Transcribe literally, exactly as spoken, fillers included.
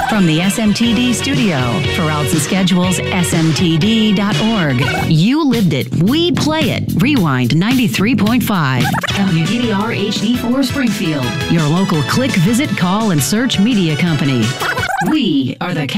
From the S M T D studio, for routes and schedules, S M T D dot org. You lived it. We play it. Rewind ninety-three point five. W D R H D four Springfield. Your local click, visit, call, and search media company. We are the